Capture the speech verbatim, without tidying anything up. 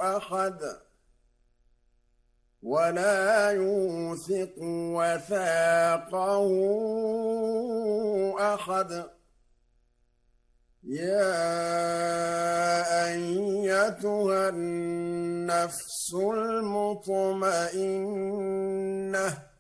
أحد ولا يوثق وثاقه أحد يا أيتها النفس المطمئنة